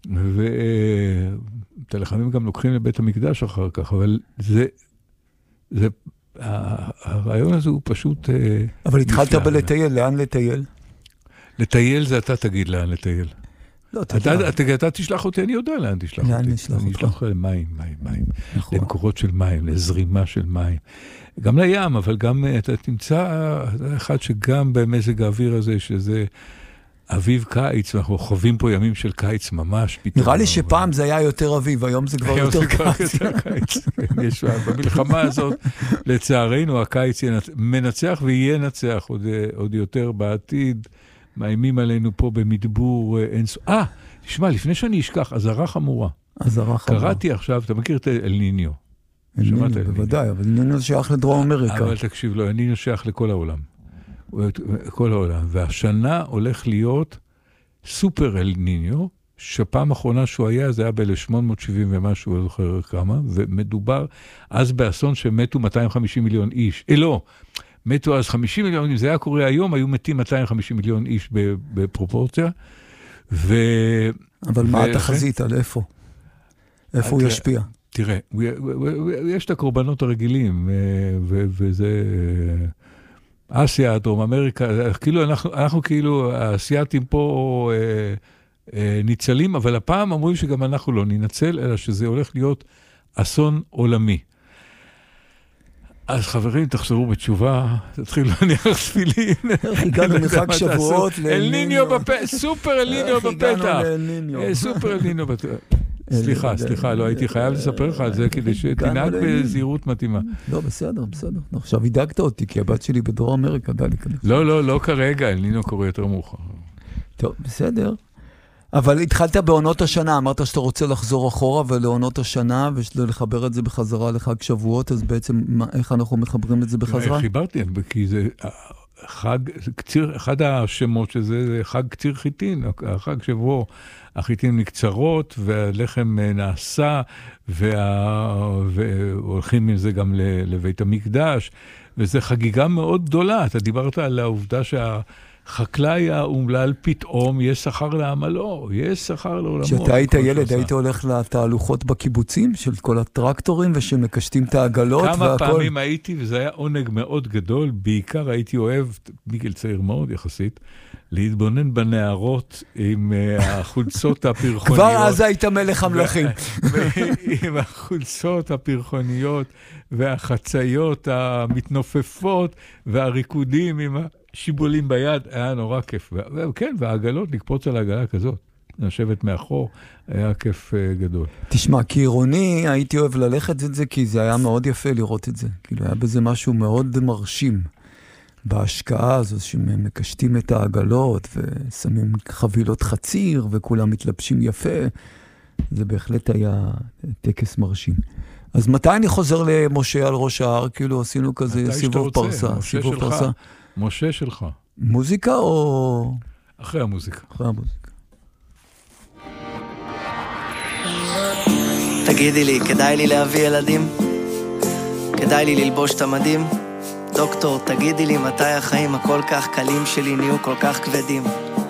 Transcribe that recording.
ואת הלחמים גם לוקחים לבית המקדש אחר כך, אבל הרעיון הזה הוא פשוט... אבל התחלת בלטייל, לאן לטייל? לטייל זה אתה תגיד לאן לטייל. לא, אתה תשלח אותי, אני יודע לאן תשלח אותי. לאן נשלח אותך? אני אשלח מים, למקורות של מים, לזרימה של מים. גם לים, אבל גם אתה תמצא אחד שגם במזג האוויר הזה, שזה אביב קיץ, ואנחנו חווים פה ימים של קיץ ממש. נראה לי שפעם זה היה יותר אביב, היום זה כבר יותר קיץ. במלחמה הזאת, לצערנו, הקיץ מנצח ויהיה נצח עוד יותר בעתיד. מאיימים עלינו פה במדבור אינסוף. תשמע, לפני שאני אשכח, אזהרה חמורה. קראתי עכשיו, אתה מכיר את אל ניניו? שמעת אל ניניו? בוודאי, אבל ניניו שייך לדרום אמריקה. אבל תקשיב, לא, אל ניניו שייך לכל העולם. כל העולם. והשנה הולך להיות סופר אל ניניו, שפעם האחרונה שהוא היה, זה היה ב-1870 ומשהו, לא זוכר כמה, ומדובר אז באסון שמתו 250 מיליון איש. לא, מתו אז 50 מיליון, אם זה היה קורה היום, היו מתים 250 מיליון איש בפרופורציה. אבל מה התחזית על איפה? איפה הוא ישפיע? תראה, יש את הקורבנות הרגילים, וזה אסיה, דרום אמריקה, כאילו אנחנו כאילו, האסייתים פה ניצלים, אבל הפעם אמרו שגם אנחנו לא ננצל, אלא שזה הולך להיות אסון עולמי. אז חברים, תחזרו בתשובה, תתחילו להניח תפילין. איך הגענו מחג שבועות אל ניניו סופר אל ניניו בפתח. סופר אל ניניו בפתח. סליחה, לא הייתי חייב לספר לך על זה, כדי שתנהג בזהירות מתאימה. לא, בסדר. עכשיו הידקת אותי, כי הבת שלי בדרום אמריקה, די להיכנס. לא כרגע, אל ניניו קורה יותר מאוחר. טוב, בסדר. אבל התחלת בעונות השנה, אמרת שאתה רוצה לחזור אחורה ולעונות השנה, ולחבר את זה בחזרה לחג שבועות, אז בעצם איך אנחנו מחברים את זה בחזרה? חיברתי, כי זה חג, אחד השמות שזה זה חג קציר חיטין, החג שבו החיטין נקצרות, והלחם נעשה, והולכים עם זה גם לבית המקדש, וזה חגיגה מאוד גדולה. אתה דיברת על העובדה חקלאי האומלל פתאום, יש שכר לעמלו, יש שכר לעולמו. כשאתה היית ילד, היית הולך לתהלוכות בקיבוצים של כל הטרקטורים, ושמקשטים את העגלות. כמה פעמים הייתי, וזה היה עונג מאוד גדול, בעיקר הייתי אוהב, מגיל צעיר מאוד יחסית, להתבונן בנערות עם החולצות הפרחוניות. כבר אז היית מלך המלכים. עם החולצות הפרחוניות, והחציות המתנופפות, והריקודים עם שיבולים ביד, היה נורא כיף. וכן, והעגלות, לקפוץ על העגלה כזאת, לשבת מאחור, היה כיף גדול. תשמע, כעירוני הייתי אוהב ללכת את זה, כי זה היה מאוד יפה לראות את זה. כאילו היה בזה משהו מאוד מרשים, בהשקעה הזו, שמקשטים את העגלות, ושמים חבילות חציר, וכולם מתלבשים יפה. זה בהחלט היה טקס מרשים. אז מתי אני חוזר למשה על ראש ההר? כאילו עשינו כזה סיבוב פרסה. משה שלך. מוזיקה או... אחרי המוזיקה. תגידי לי, כדאי לי להביא ילדים? כדאי לי ללבוש את המדים? דוקטור, תגידי לי מתי החיים הכל כך קלים שלי נהיו כל כך כבדים?